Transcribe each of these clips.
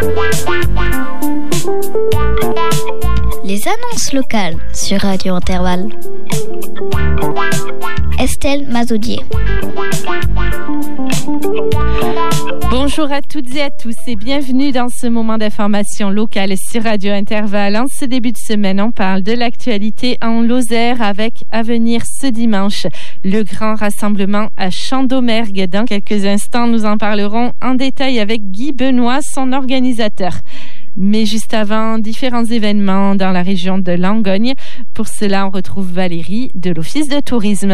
Les annonces locales sur Radio Intervalle. Estelle Mazoudier. Bonjour à toutes et à tous et bienvenue dans ce moment d'information locale sur Radio Intervalle. En ce début de semaine, on parle de l'actualité en Lozère avec à venir ce dimanche le grand rassemblement à Champ-d'Aumergue. Dans quelques instants, nous en parlerons en détail avec Guy Benoît, son organisateur. Mais juste avant, différents événements dans la région de Langogne. Pour cela, on retrouve Valérie de l'Office de tourisme.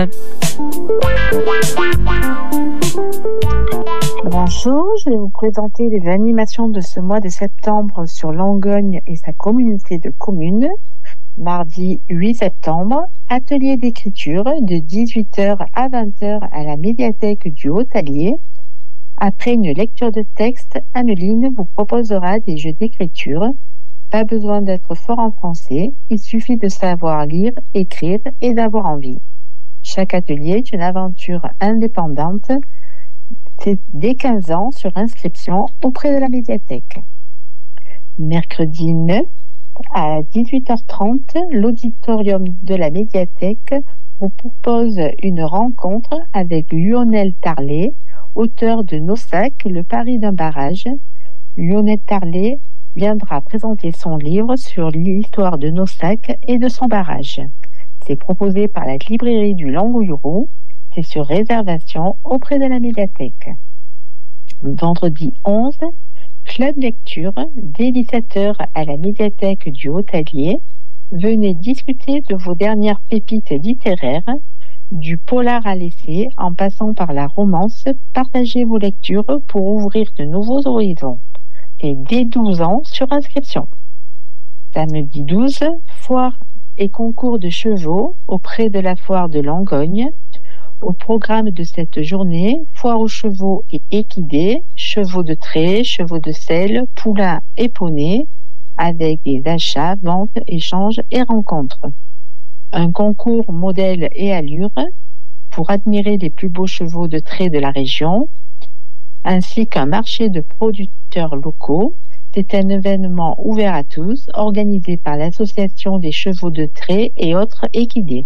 Bonjour, je vais vous présenter les animations de ce mois de septembre sur Langogne et sa communauté de communes. Mardi 8 septembre, atelier d'écriture de 18h à 20h à la médiathèque du Haut-Allier. Après une lecture de texte, Anneline vous proposera des jeux d'écriture. Pas besoin d'être fort en français, il suffit de savoir lire, écrire et d'avoir envie. Chaque atelier est une aventure indépendante. C'est dès 15 ans sur inscription auprès de la médiathèque. Mercredi 9 à 18h30, l'auditorium de la médiathèque vous propose une rencontre avec Lionel Tarlet, auteur de Nossac, le pari d'un barrage. Lionel Tarlet viendra présenter son livre sur l'histoire de Nossac et de son barrage. C'est proposé par la librairie du Langouilleroux. C'est sur réservation auprès de la médiathèque. Vendredi 11, club lecture, dès 17h à la médiathèque du Haut-Allier. Venez discuter de vos dernières pépites littéraires, du polar à l'essai en passant par la romance. Partagez vos lectures pour ouvrir de nouveaux horizons. Et dès 12 ans sur inscription. Samedi 12, foire et concours de chevaux auprès de la foire de Langogne. Au programme de cette journée, foire aux chevaux et équidés, chevaux de trait, chevaux de selle, poulains et poneys, avec des achats, ventes, échanges et rencontres. Un concours modèle et allure pour admirer les plus beaux chevaux de trait de la région, ainsi qu'un marché de producteurs locaux. C'est un événement ouvert à tous, organisé par l'Association des chevaux de trait et autres équidés.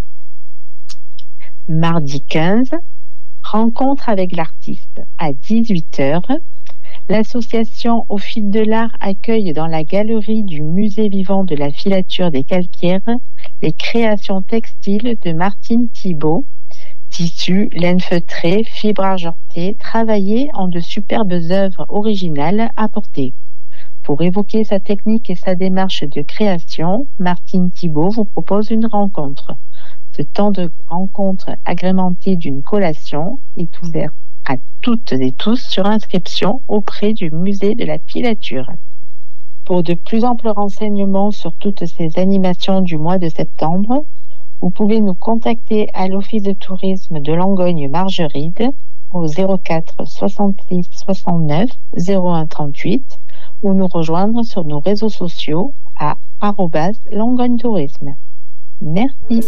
Mardi 15, rencontre avec l'artiste à 18h. L'association Au fil de l'art accueille dans la galerie du musée vivant de la filature des calcaires les créations textiles de Martine Thibault, tissus, laine feutrée, fibres argentées, travaillées en de superbes œuvres originales à porter. Pour évoquer sa technique et sa démarche de création, Martine Thibault vous propose une rencontre. Ce temps de rencontre agrémenté d'une collation est ouvert à toutes et tous sur inscription auprès du musée de la filature. Pour de plus amples renseignements sur toutes ces animations du mois de septembre, vous pouvez nous contacter à l'Office de tourisme de Langogne-Margeride au 04 66 69 01 38 ou nous rejoindre sur nos réseaux sociaux à @Langogne Tourisme. Merci.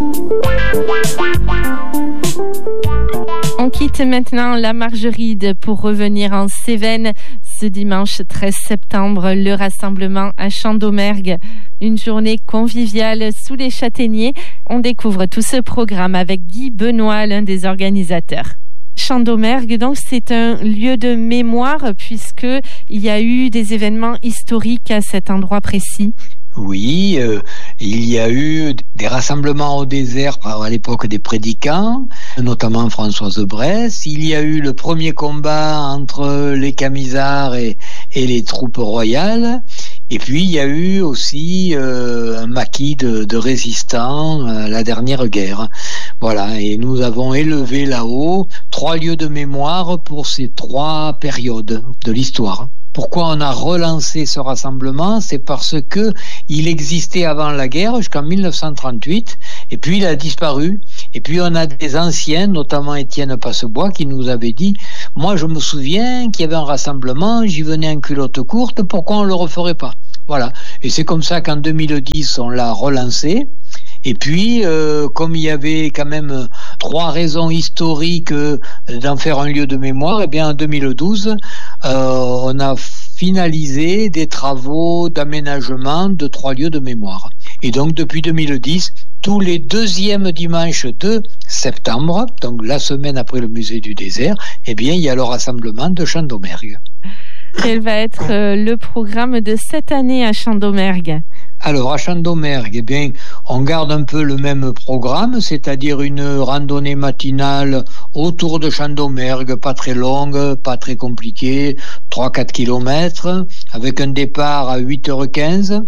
On quitte maintenant la Margeride pour revenir en Cévennes. Ce dimanche 13 septembre, le rassemblement à Champ-d'Aumergue. Une journée conviviale sous les châtaigniers. On découvre tout ce programme avec Guy Benoît, l'un des organisateurs. Champ-d'Aumergue, donc, c'est un lieu de mémoire puisque il y a eu des événements historiques à cet endroit précis. Oui, il y a eu des rassemblements au désert à l'époque des prédicants, notamment Françoise Bresse. Il y a eu le premier combat entre les Camisards et les troupes royales. Et puis il y a eu aussi un maquis de résistants à la dernière guerre. Voilà, et nous avons élevé là-haut 3 lieux de mémoire pour ces 3 périodes de l'histoire. Pourquoi on a relancé ce rassemblement? C'est parce que il existait avant la guerre jusqu'en 1938 et puis il a disparu. Et puis on a des anciens, notamment Étienne Passebois, qui nous avait dit « Moi je me souviens qu'il y avait un rassemblement, j'y venais en culotte courte, pourquoi on le referait pas ?» Voilà. Et c'est comme ça qu'en 2010 on l'a relancé. Et puis, comme il y avait quand même 3 raisons historiques d'en faire un lieu de mémoire, eh bien en 2012, on a finaliser des travaux d'aménagement de 3 lieux de mémoire. Et donc depuis 2010, tous les 2e dimanches de septembre, donc la semaine après le musée du désert, eh bien, il y a le rassemblement de Chant-d'Omergue. Quel va être le programme de cette année à Chant-d'Omergue ? Alors, à Chant-d'Omergue, eh bien, on garde un peu le même programme, c'est-à-dire une randonnée matinale autour de Chant-d'Omergue, pas très longue, pas très compliquée, 3-4 kilomètres, avec un départ à 8h15.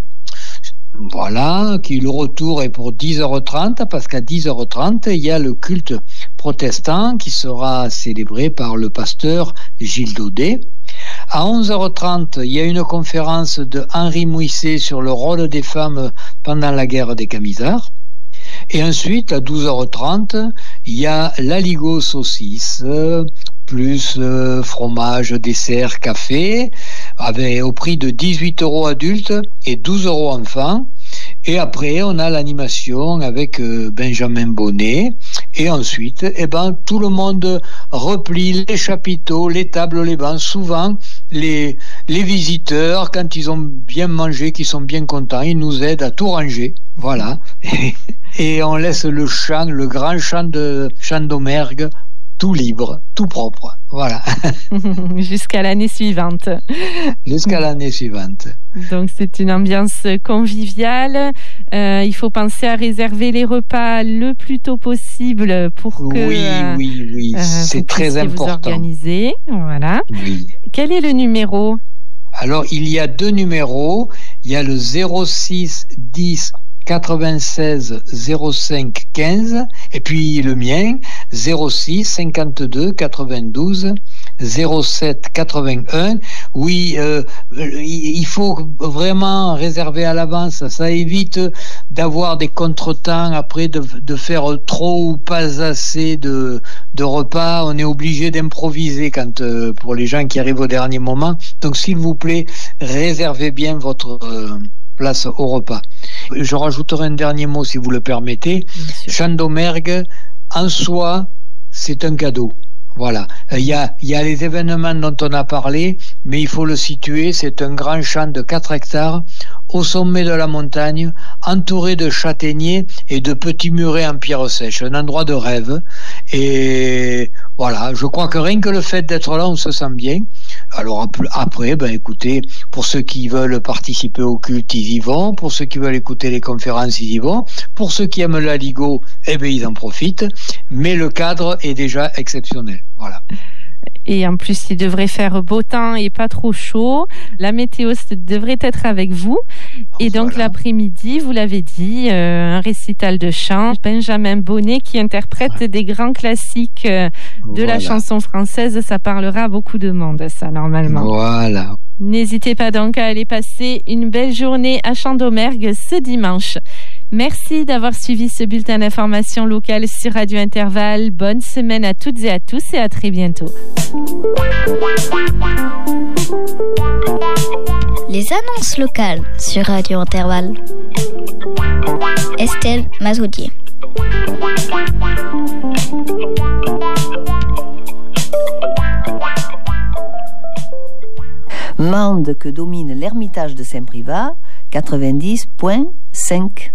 Voilà, le retour est pour 10h30, parce qu'à 10h30, il y a le culte protestant qui sera célébré par le pasteur Gilles Daudet. À 11h30, il y a une conférence de Henri Mouisset sur le rôle des femmes pendant la guerre des Camisards. Et ensuite, à 12h30, il y a l'aligot saucisse, plus fromage, dessert, café, au prix de 18 € adultes et 12 € enfants. Et après, on a l'animation avec Benjamin Bonnet. Et ensuite, tout le monde replie les chapiteaux, les tables, les bancs. Souvent, les visiteurs, quand ils ont bien mangé, qu'ils sont bien contents, ils nous aident à tout ranger. Voilà. Et on laisse le champ, le grand champ de Chant-d'Omergue, tout libre, tout propre. Voilà. Jusqu'à l'année suivante. Jusqu'à l'année suivante. Donc c'est une ambiance conviviale. Il faut penser à réserver les repas le plus tôt possible pour que oui, c'est très important. Vous organiser. Voilà. Oui. Quel est le numéro ? Alors il y a 2 numéros. Il y a le 06 10 96 05 15 et puis le mien 06 52 92 07 81. Oui, il faut vraiment réserver à l'avance. Ça évite d'avoir des contretemps après, de faire trop ou pas assez de repas. On est obligé d'improviser quand pour les gens qui arrivent au dernier moment. Donc s'il vous plaît, réservez bien votre place au repas. Je rajouterai un dernier mot si vous le permettez. Chant-d'Omergue, en soi, c'est un cadeau. Voilà. Il y a les événements dont on a parlé, mais il faut le situer. C'est un grand champ de 4 hectares au sommet de la montagne, entouré de châtaigniers et de petits murets en pierre sèche. Un endroit de rêve. Et voilà, je crois que rien que le fait d'être là, on se sent bien. Alors après, écoutez, pour ceux qui veulent participer au culte, ils y vont. Pour ceux qui veulent écouter les conférences, ils y vont. Pour ceux qui aiment l'aligot, ils en profitent. Mais le cadre est déjà exceptionnel. Voilà. Et en plus, il devrait faire beau temps et pas trop chaud. La météo devrait être avec vous. Et donc, l'après-midi, vous l'avez dit, un récital de chant. Benjamin Bonnet qui interprète des grands classiques de la chanson française. Ça parlera à beaucoup de monde, ça, normalement. Voilà. N'hésitez pas donc à aller passer une belle journée à Chant-d'Omergue ce dimanche. Merci d'avoir suivi ce bulletin d'information locale sur Radio Intervalle. Bonne semaine à toutes et à tous et à très bientôt. Les annonces locales sur Radio Intervalle. Estelle Mazoudier. Mende que domine l'ermitage de Saint-Privat, 90.5.